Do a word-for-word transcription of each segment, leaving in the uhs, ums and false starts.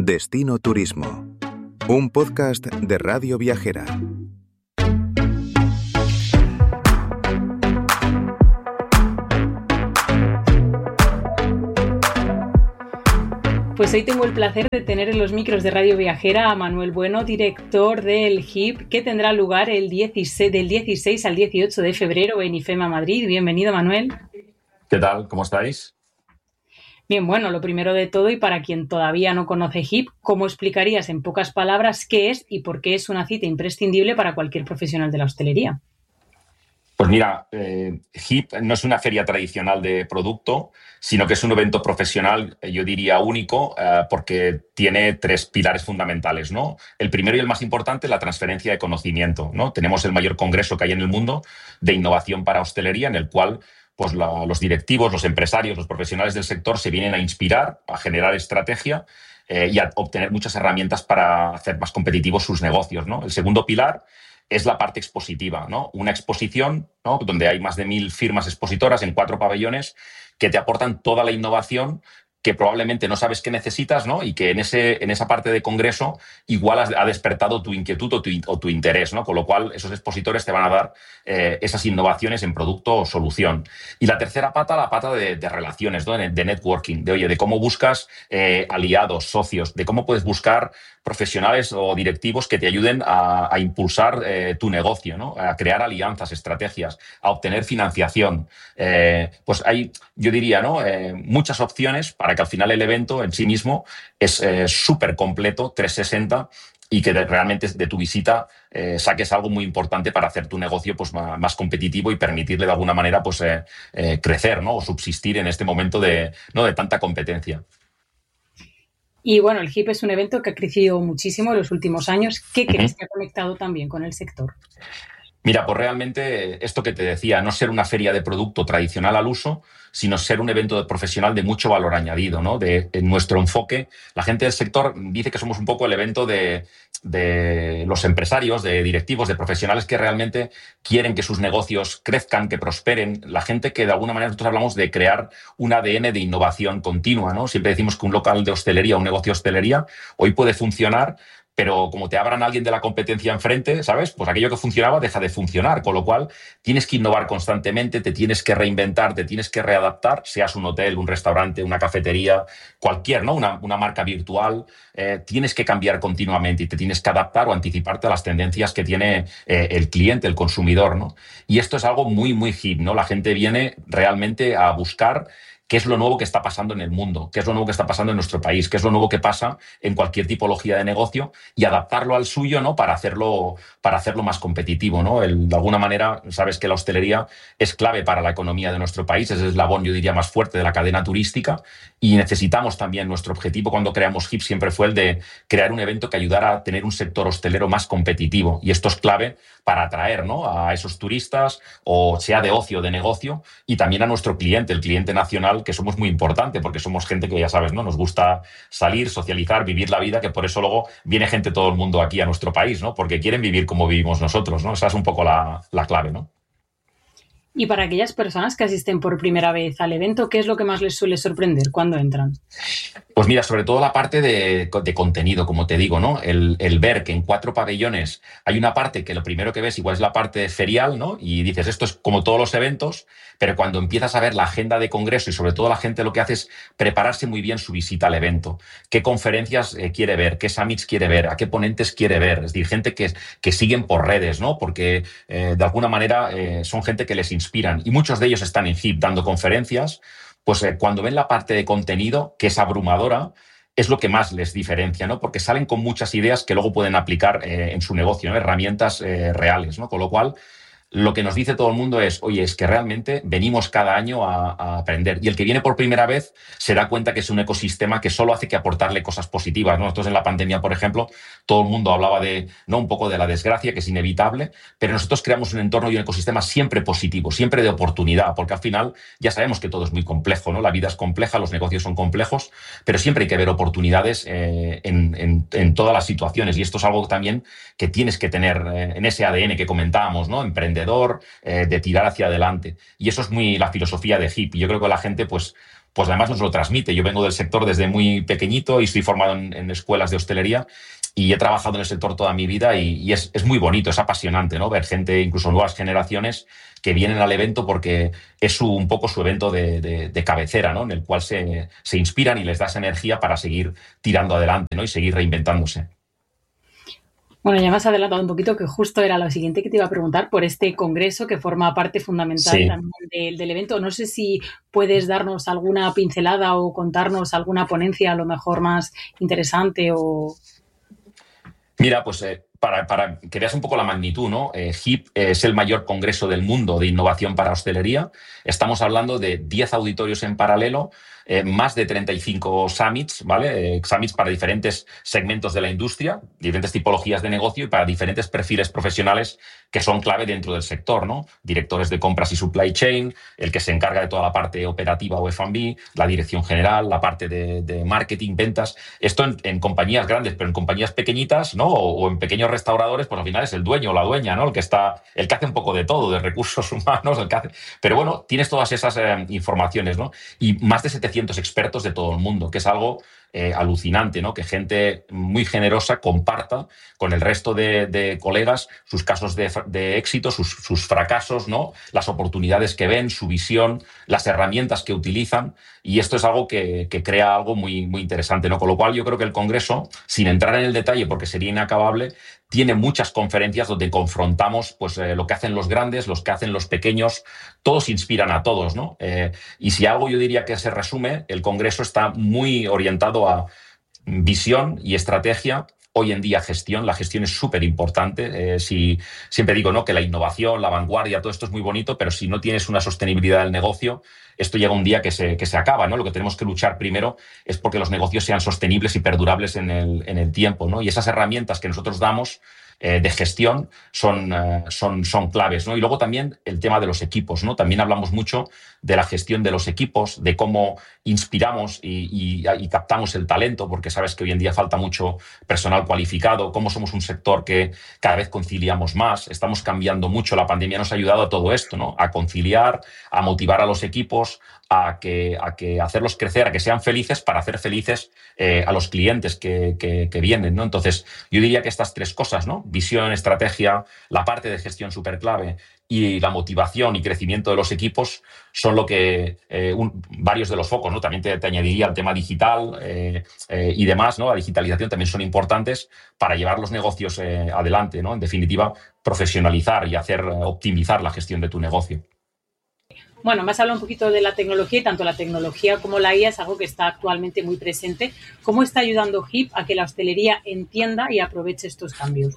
Destino Turismo, un podcast de Radio Viajera. Pues hoy tengo el placer de tener en los micros de Radio Viajera a Manuel Bueno, director del H I P, que tendrá lugar el dieciséis, del dieciséis al dieciocho de febrero en IFEMA Madrid. Bienvenido, Manuel. ¿Qué tal? ¿Cómo estáis? Bien, bueno, lo primero de todo, y para quien todavía no conoce H I P, ¿cómo explicarías en pocas palabras qué es y por qué es una cita imprescindible para cualquier profesional de la hostelería? Pues mira, eh, H I P no es una feria tradicional de producto, sino que es un evento profesional, yo diría único, eh, porque tiene tres pilares fundamentales, ¿no? El primero y el más importante es la transferencia de conocimiento, ¿no? Tenemos el mayor congreso que hay en el mundo de innovación para hostelería, en el cual pues, la, los directivos, los empresarios, los profesionales del sector se vienen a inspirar, a generar estrategia eh, y a obtener muchas herramientas para hacer más competitivos sus negocios, ¿no? El segundo pilar es la parte expositiva, ¿no? Una exposición, ¿no?, donde hay más de mil firmas expositoras en cuatro pabellones que te aportan toda la innovación que probablemente no sabes qué necesitas, ¿no? Y que en, ese, en esa parte de congreso igual ha despertado tu inquietud o tu, o tu interés, ¿no? Con lo cual esos expositores te van a dar eh, esas innovaciones en producto o solución. Y la tercera pata, la pata de, de relaciones, ¿no? De, de networking, de, oye, de cómo buscas eh, aliados, socios, de cómo puedes buscar profesionales o directivos que te ayuden a, a impulsar eh, tu negocio, ¿no? A crear alianzas, estrategias, a obtener financiación. Eh, pues hay, yo diría, ¿no? Eh, muchas opciones para que al final el evento en sí mismo es eh, súper completo, trescientos sesenta, y que de, realmente de tu visita eh, saques algo muy importante para hacer tu negocio pues, más, más competitivo y permitirle de alguna manera pues, eh, eh, crecer, ¿no? O subsistir en este momento de, ¿no? de tanta competencia. Y bueno, el H I P es un evento que ha crecido muchísimo en los últimos años. ¿Qué crees que ha conectado también con el sector? Mira, pues realmente esto que te decía, no ser una feria de producto tradicional al uso, sino ser un evento profesional de mucho valor añadido, ¿no? De, en nuestro enfoque, la gente del sector dice que somos un poco el evento de, de los empresarios, de directivos, de profesionales que realmente quieren que sus negocios crezcan, que prosperen. La gente que de alguna manera nosotros hablamos de crear un A D N de innovación continua, ¿no? Siempre decimos que un local de hostelería, un negocio de hostelería, hoy puede funcionar, pero como te abran a alguien de la competencia enfrente, ¿sabes? Pues aquello que funcionaba deja de funcionar, con lo cual tienes que innovar constantemente, te tienes que reinventar, te tienes que readaptar, seas un hotel, un restaurante, una cafetería, cualquier, ¿no? Una, una marca virtual, eh, tienes que cambiar continuamente y te tienes que adaptar o anticiparte a las tendencias que tiene eh, el cliente, el consumidor, ¿no? Y esto es algo muy, muy hip, ¿no? La gente viene realmente a buscar qué es lo nuevo que está pasando en el mundo, qué es lo nuevo que está pasando en nuestro país, qué es lo nuevo que pasa en cualquier tipología de negocio y adaptarlo al suyo, ¿no? Para hacerlo, para hacerlo más competitivo, ¿no? El, de alguna manera, sabes que la hostelería es clave para la economía de nuestro país, es el eslabón, yo diría, más fuerte de la cadena turística y necesitamos también, nuestro objetivo cuando creamos H I P siempre fue el de crear un evento que ayudara a tener un sector hostelero más competitivo y esto es clave para atraer, ¿no? A esos turistas, o sea de ocio, de negocio, y también a nuestro cliente, el cliente nacional, que somos muy importante porque somos gente que, ya sabes, ¿no? Nos gusta salir, socializar, vivir la vida, que por eso luego viene gente todo el mundo aquí a nuestro país, ¿no? Porque quieren vivir como vivimos nosotros, ¿no? Esa es un poco la, la clave, ¿no? Y para aquellas personas que asisten por primera vez al evento, ¿qué es lo que más les suele sorprender cuando entran? Pues mira, sobre todo la parte de, de contenido, como te digo, ¿no? El, el ver que en cuatro pabellones hay una parte que lo primero que ves igual es la parte ferial, ¿no? Y dices, esto es como todos los eventos, pero cuando empiezas a ver la agenda de congreso y sobre todo la gente lo que hace es prepararse muy bien su visita al evento. ¿Qué conferencias eh, quiere ver? ¿Qué summits quiere ver? ¿A qué ponentes quiere ver? Es decir, gente que, que siguen por redes, ¿no? Porque eh, de alguna manera eh, son gente que les inspiran y muchos de ellos están en H I P dando conferencias. Pues eh, cuando ven la parte de contenido, que es abrumadora, es lo que más les diferencia, ¿no? Porque salen con muchas ideas que luego pueden aplicar eh, en su negocio, ¿no? Herramientas eh, reales, ¿no? Con lo cual, lo que nos dice todo el mundo es, oye, es que realmente venimos cada año a, a aprender. Y el que viene por primera vez se da cuenta que es un ecosistema que solo hace que aportarle cosas positivas, ¿no? Nosotros en la pandemia, por ejemplo, todo el mundo hablaba de, ¿no? Un poco de la desgracia, que es inevitable, pero nosotros creamos un entorno y un ecosistema siempre positivo, siempre de oportunidad, porque al final ya sabemos que todo es muy complejo, ¿no? La vida es compleja, los negocios son complejos, pero siempre hay que ver oportunidades eh, en, en, en todas las situaciones. Y esto es algo también que tienes que tener eh, en ese A D N que comentábamos, ¿no? Emprendedor, eh, de tirar hacia adelante. Y eso es muy la filosofía de H I P. Y yo creo que la gente, pues, pues además nos lo transmite. Yo vengo del sector desde muy pequeñito y estoy formado en, en escuelas de hostelería y he trabajado en el sector toda mi vida y, y es, es muy bonito, es apasionante, ¿no? Ver gente, incluso nuevas generaciones, que vienen al evento porque es su, un poco su evento de, de, de cabecera, ¿no? En el cual se, se inspiran y les das energía para seguir tirando adelante, ¿no? Y seguir reinventándose. Bueno, ya me has adelantado un poquito que justo era lo siguiente que te iba a preguntar por este congreso que forma parte fundamental Sí. también del, del evento. No sé si puedes darnos alguna pincelada o contarnos alguna ponencia a lo mejor más interesante o... Mira, pues eh, para, para que veas un poco la magnitud, ¿no? Eh, H I P es el mayor congreso del mundo de innovación para hostelería. Estamos hablando de diez auditorios en paralelo, eh, más de treinta y cinco summits, ¿vale? Eh, summits para diferentes segmentos de la industria, diferentes tipologías de negocio y para diferentes perfiles profesionales que son clave dentro del sector, ¿no? Directores de compras y supply chain, el que se encarga de toda la parte operativa o F and B, la dirección general, la parte de, de marketing, ventas. Esto en, en compañías grandes, pero en compañías pequeñitas, ¿no? O, o en pequeños restauradores, pues al final es el dueño o la dueña, ¿no? El que está, el que hace un poco de todo, de recursos humanos, el que hace. Pero bueno, tienes todas esas eh, informaciones, ¿no? Y más de setecientos expertos de todo el mundo, que es algo eh, alucinante, ¿no? Que gente muy generosa comparta con el resto de, de colegas sus casos de, de éxito, sus, sus fracasos, ¿no? Las oportunidades que ven, su visión, las herramientas que utilizan. Y esto es algo que, que crea algo muy, muy interesante, ¿no? Con lo cual yo creo que el Congreso, sin entrar en el detalle porque sería inacabable, tiene muchas conferencias donde confrontamos pues, eh, lo que hacen los grandes, los que hacen los pequeños, todos inspiran a todos, ¿no? Eh, y si algo yo diría que se resume, el Congreso está muy orientado a visión y estrategia. Hoy en día gestión, la gestión es súper importante. Eh, si, siempre digo, ¿no?, que la innovación, la vanguardia, todo esto es muy bonito, pero si no tienes una sostenibilidad del negocio, esto llega un día que se, que se acaba, ¿no? Lo que tenemos que luchar primero es porque los negocios sean sostenibles y perdurables en el, en el tiempo, ¿no? Y esas herramientas que nosotros damos eh, de gestión son, eh, son, son claves, ¿no? Y luego también el tema de los equipos, ¿no? También hablamos mucho de la gestión de los equipos, de cómo inspiramos y, y, y captamos el talento, porque sabes que hoy en día falta mucho personal cualificado, cómo somos un sector que cada vez conciliamos más, estamos cambiando mucho, la pandemia nos ha ayudado a todo esto, ¿no? A conciliar, a motivar a los equipos, a que, a que hacerlos crecer, a que sean felices para hacer felices eh, a los clientes que, que, que vienen, ¿no? Entonces, yo diría que estas tres cosas, ¿no? Visión, estrategia, la parte de gestión súper clave y la motivación y crecimiento de los equipos son lo que eh, un, varios de los focos, ¿no? También te, te añadiría el tema digital eh, eh, y demás, ¿no? La digitalización también son importantes para llevar los negocios eh, adelante, ¿no? En definitiva, profesionalizar y hacer optimizar la gestión de tu negocio. Bueno, me has hablado un poquito de la tecnología y tanto la tecnología como la I A es algo que está actualmente muy presente. ¿Cómo está ayudando H I P a que la hostelería entienda y aproveche estos cambios?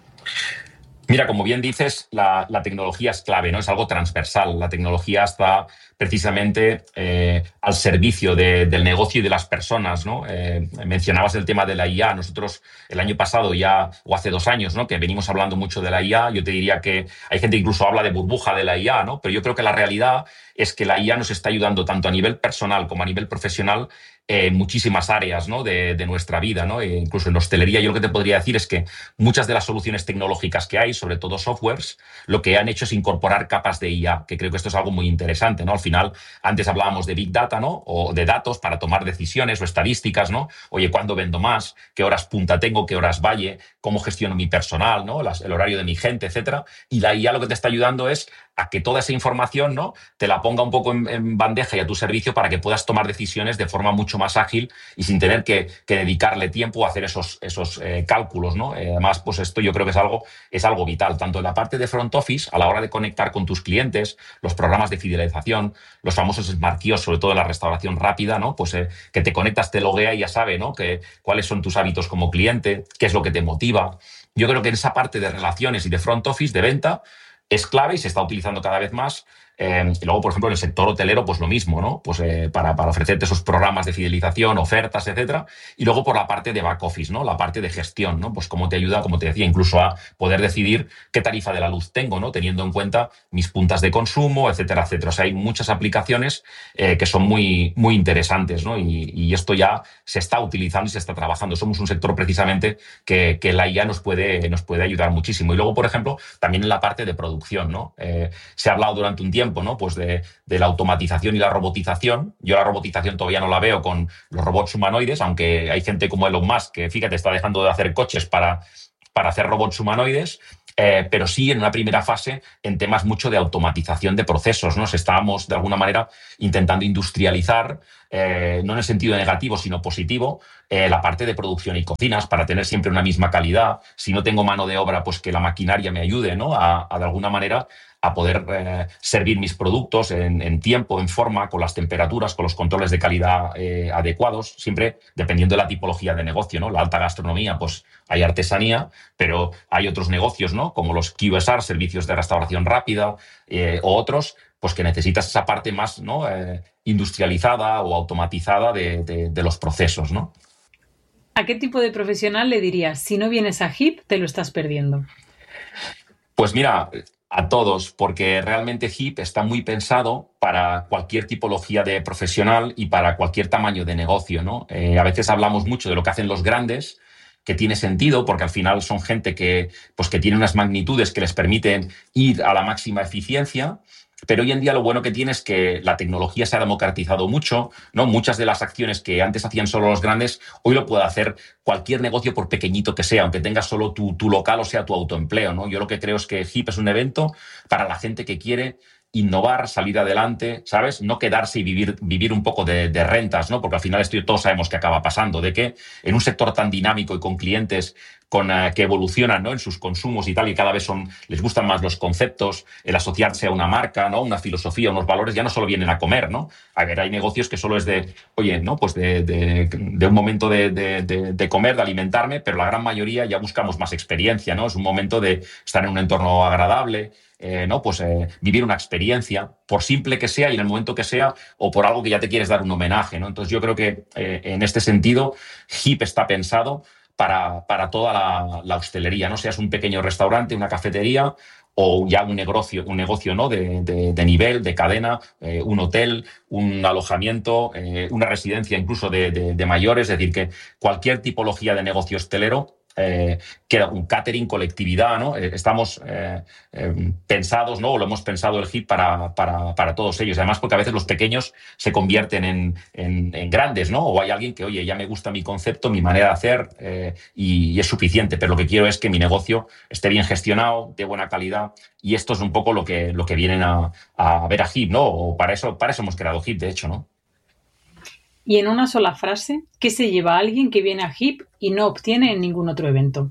Mira, como bien dices, la, la tecnología es clave, ¿no? Es algo transversal. La tecnología está precisamente eh, al servicio de, del negocio y de las personas, ¿no? Eh, mencionabas el tema de la I A. Nosotros el año pasado ya, o hace dos años, ¿no?, que venimos hablando mucho de la I A. Yo te diría que hay gente que incluso habla de burbuja de la I A, ¿no? Pero yo creo que la realidad es que la I A nos está ayudando tanto a nivel personal como a nivel profesional en muchísimas áreas, ¿no?, de, de nuestra vida, ¿no? E incluso en hostelería, yo lo que te podría decir es que muchas de las soluciones tecnológicas que hay, sobre todo softwares, lo que han hecho es incorporar capas de I A, que creo que esto es algo muy interesante, ¿no? Al final, antes hablábamos de Big Data, ¿no?, o de datos para tomar decisiones o estadísticas, ¿no? Oye, ¿cuándo vendo más? ¿Qué horas punta tengo? ¿Qué horas valle? ¿Cómo gestiono mi personal, ¿no?, Las, el horario de mi gente, etcétera? Y la I A lo que te está ayudando es a que toda esa información, ¿no?, te la ponga un poco en, en bandeja y a tu servicio para que puedas tomar decisiones de forma mucho más ágil y sin tener que, que dedicarle tiempo a hacer esos, esos eh, cálculos, ¿no? Eh, además, pues esto yo creo que es algo, es algo vital, tanto en la parte de front office, a la hora de conectar con tus clientes, los programas de fidelización, los famosos Smart Kiosks, sobre todo en la restauración rápida, ¿no? Pues eh, que te conectas, te loguea y ya sabe, ¿no?, que, cuáles son tus hábitos como cliente, qué es lo que te motiva. Yo creo que en esa parte de relaciones y de front office, de venta, es clave y se está utilizando cada vez más. Eh, y luego, por ejemplo, en el sector hotelero, pues lo mismo, ¿no? Pues eh, para, para ofrecerte esos programas de fidelización, ofertas, etcétera. Y luego por la parte de back office, ¿no? La parte de gestión, ¿no? Pues cómo te ayuda, como te decía, incluso a poder decidir qué tarifa de la luz tengo, ¿no?, teniendo en cuenta mis puntas de consumo, etcétera, etcétera. O sea, hay muchas aplicaciones eh, que son muy, muy interesantes, ¿no? Y, y esto ya se está utilizando y se está trabajando. Somos un sector precisamente que, que la I A nos puede, nos puede ayudar muchísimo. Y luego, por ejemplo, también en la parte de producción, ¿no? Eh, se ha hablado durante un tiempo tiempo, ¿no? Pues de, de la automatización y la robotización. Yo la robotización todavía no la veo con los robots humanoides, aunque hay gente como Elon Musk que, fíjate, está dejando de hacer coches para, para hacer robots humanoides. Eh, pero sí en una primera fase en temas mucho de automatización de procesos, ¿no? Estábamos de alguna manera intentando industrializar, eh, no en el sentido negativo, sino positivo, eh, la parte de producción y cocinas para tener siempre una misma calidad. Si no tengo mano de obra, pues que la maquinaria me ayude, ¿no? a, a de alguna manera a poder eh, servir mis productos en, en tiempo, en forma, con las temperaturas, con los controles de calidad eh, adecuados, siempre dependiendo de la tipología de negocio, ¿no? La alta gastronomía, pues hay artesanía, pero hay otros negocios, ¿no? Como los Q S R, servicios de restauración rápida, eh, o otros, pues que necesitas esa parte más, ¿no? eh, industrializada o automatizada de, de, de los procesos, ¿no? ¿A qué tipo de profesional le dirías, si no vienes a H I P, te lo estás perdiendo? Pues mira, a todos, porque realmente H I P está muy pensado para cualquier tipología de profesional y para cualquier tamaño de negocio, ¿no? Eh, a veces hablamos mucho de lo que hacen los grandes, que tiene sentido porque al final son gente que, pues, que tiene unas magnitudes que les permiten ir a la máxima eficiencia. Pero hoy en día lo bueno que tiene es que la tecnología se ha democratizado mucho, ¿no? Muchas de las acciones que antes hacían solo los grandes, hoy lo puede hacer cualquier negocio por pequeñito que sea, aunque tengas solo tu, tu local o sea tu autoempleo, ¿no? Yo lo que creo es que H I P es un evento para la gente que quiere innovar, salir adelante, ¿sabes? No quedarse y vivir, vivir un poco de, de rentas, ¿no? Porque al final esto todos sabemos que acaba pasando, de que en un sector tan dinámico y con clientes con, uh, que evolucionan, ¿no? En sus consumos y tal, y cada vez son, les gustan más los conceptos, el asociarse a una marca, ¿no? Una filosofía, unos valores, ya no solo vienen a comer, ¿no? A ver, hay negocios que solo es de, oye, ¿no? Pues de, de, de un momento de, de, de, de comer, de alimentarme, pero la gran mayoría ya buscamos más experiencia, ¿no? Es un momento de estar en un entorno agradable, Eh, ¿no? Pues eh, vivir una experiencia, por simple que sea y en el momento que sea, o por algo que ya te quieres dar un homenaje, ¿no? Entonces yo creo que eh, en este sentido H I P está pensado para, para toda la, la hostelería, no seas un pequeño restaurante, una cafetería o ya un negocio, un negocio ¿no? de, de, de nivel, de cadena, eh, un hotel, un alojamiento, eh, una residencia incluso de, de, de mayores, es decir, que cualquier tipología de negocio hostelero, Eh, queda un catering, colectividad, ¿no? Eh, estamos eh, eh, pensados, ¿no? O lo hemos pensado el H I P para, para, para todos ellos. Además, porque a veces los pequeños se convierten en, en, en grandes, ¿no? O hay alguien que, oye, ya me gusta mi concepto, mi manera de hacer eh, y, y es suficiente, pero lo que quiero es que mi negocio esté bien gestionado, de buena calidad, y esto es un poco lo que, lo que vienen a, a ver a H I P, ¿no? O para eso, para eso hemos creado H I P, de hecho, ¿no? Y en una sola frase, ¿qué se lleva a alguien que viene a H I P y no obtiene en ningún otro evento?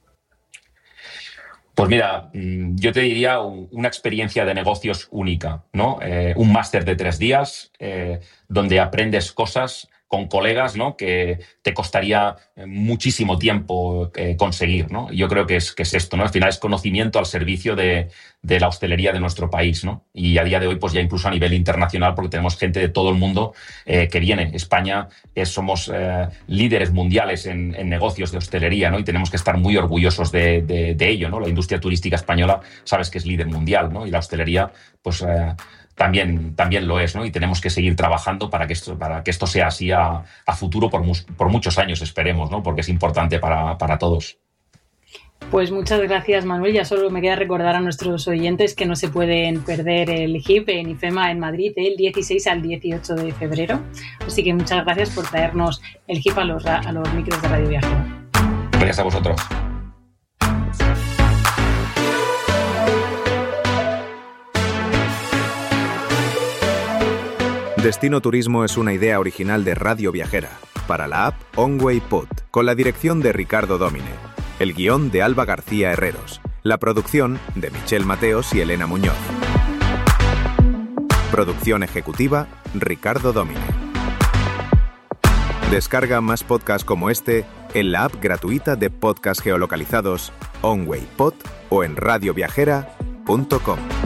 Pues mira, yo te diría una experiencia de negocios única, ¿no? Eh, un máster de tres días eh, donde aprendes cosas con colegas, ¿no? Que te costaría muchísimo tiempo eh, conseguir, ¿no? Yo creo que es, que es esto, ¿no? Al final es conocimiento al servicio de, de la hostelería de nuestro país, ¿no? Y a día de hoy, pues ya incluso a nivel internacional, porque tenemos gente de todo el mundo eh, que viene. España es, somos eh, líderes mundiales en, en negocios de hostelería, ¿no? Y tenemos que estar muy orgullosos de, de, de ello, ¿no? La industria turística española, sabes que es líder mundial, ¿no? Y la hostelería, pues eh, También, también lo es, ¿no? Y tenemos que seguir trabajando para que esto, para que esto sea así a, a futuro por, mus, por muchos años, esperemos, ¿no? Porque es importante para, para todos. Pues muchas gracias, Manuel. Ya solo me queda recordar a nuestros oyentes que no se pueden perder el H I P en IFEMA en Madrid del dieciséis al dieciocho de febrero. Así que muchas gracias por traernos el H I P a los, a los micros de Radio Viajera. Gracias a vosotros. Destino Turismo es una idea original de Radio Viajera, para la app OnWay Pod, con la dirección de Ricardo Domine, el guión de Alba García Herreros, la producción de Michelle Mateos y Elena Muñoz. Producción ejecutiva, Ricardo Domine. Descarga más podcasts como este en la app gratuita de podcasts geolocalizados OnWay Pod o en radio viajera punto com.